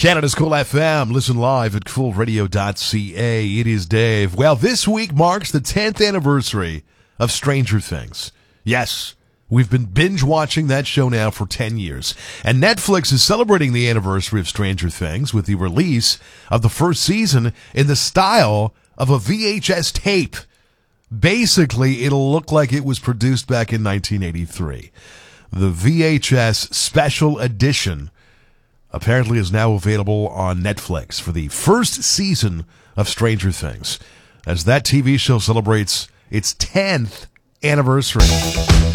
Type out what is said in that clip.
Canada's Cool FM. Listen live at coolradio.ca. It is Dave. Well, this week marks the 10th anniversary of Stranger Things. Yes, we've been binge watching that show now for 10 years. And Netflix is celebrating the anniversary of Stranger Things with the release of the first season in the style of a VHS tape. Basically, it'll look like it was produced back in 1983. The VHS Special Edition apparently is now available on Netflix for the first season of Stranger Things, as that TV show celebrates its 10th anniversary.